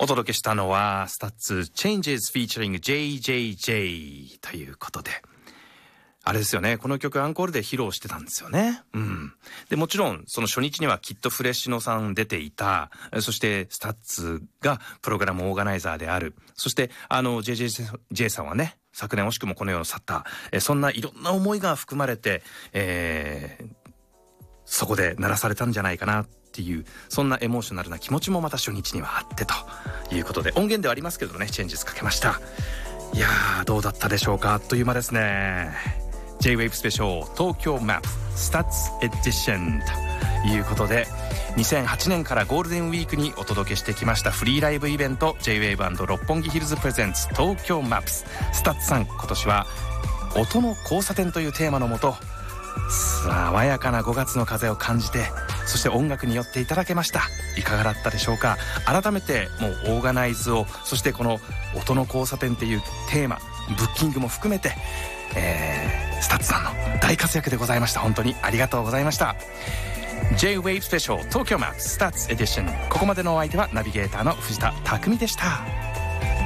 お届けしたのはスタッツ Changes featuring JJJ ということで、あれですよね、この曲アンコールで披露してたんですよね。でもちろんその初日にはきっとフレッシュノさん出ていた。そしてスタッツがプログラムオーガナイザーである。そしてJJJ さんはね、昨年惜しくもこの世を去った。そんないろんな思いが含まれて、そこで鳴らされたんじゃないかなっていう、そんなエモーショナルな気持ちもまた初日にはあってということで、音源ではありますけどね、チェンジスかけました。いやー、どうだったでしょうか。あっという間ですね。 J-Wave スペシャル東京マップスタッツエディションということで、2008年からゴールデンウィークにお届けしてきましたフリーライブイベント J-Wave& 六本木ヒルズプレゼンツ東京マップス。スタッツさん、今年は音の交差点というテーマのもと、爽やかな5月の風を感じて、そして音楽に寄っていただけました。いかがだったでしょうか。改めてもうオーガナイズを、そしてこの音の交差点っていうテーマ、ブッキングも含めて、スタッツさんの大活躍でございました。本当にありがとうございました。 J-Wave スペシャル東京マップスタッツエディション、ここまでのお相手はナビゲーターの藤田匠でした。